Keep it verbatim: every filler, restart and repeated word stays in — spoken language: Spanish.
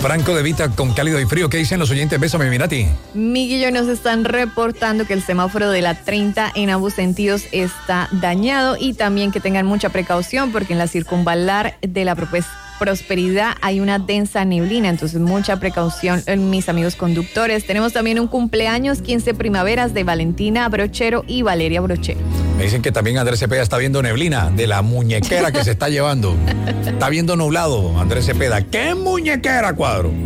Franco de Vita con cálido y frío. ¿Qué dicen los oyentes? Bésame, Mirati. Miguel y yo nos están reportando que el semáforo de la treinta en ambos sentidos está dañado y también que tengan mucha precaución porque en la circunvalar de la propuesta Prosperidad hay una densa neblina, entonces mucha precaución, mis amigos conductores. Tenemos también un cumpleaños, quince primaveras de Valentina Brochero y Valeria Brochero. Me dicen que también Andrés Cepeda está viendo neblina de la muñequera que se está llevando. Está viendo nublado Andrés Cepeda. ¿Qué muñequera, Cuadro?